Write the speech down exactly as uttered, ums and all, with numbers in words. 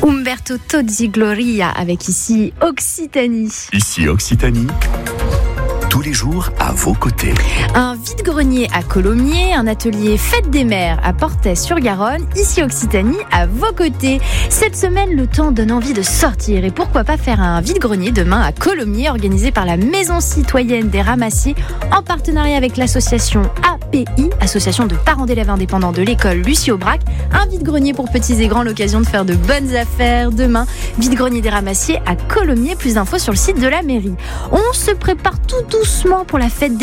Umberto Tozzi Gloria avec ici Occitanie. Ici Occitanie, tous les jours à vos côtés. Un vide-grenier à Colomiers, un atelier Fête des Mères à Portet-sur-Garonne, ici Occitanie à vos côtés. Cette semaine, le temps donne envie de sortir et pourquoi pas faire un vide-grenier demain à Colomiers organisé par la Maison citoyenne des Ramassiers en partenariat avec l'association A P I, association de parents d'élèves indépendants de l'école Lucie Aubrac. Un vide-grenier pour petits et grands, l'occasion de faire de bonnes affaires demain. Vide-grenier des Ramassiers à Colomiers, plus d'infos sur le site de la mairie. On se prépare tout doucement pour la fête des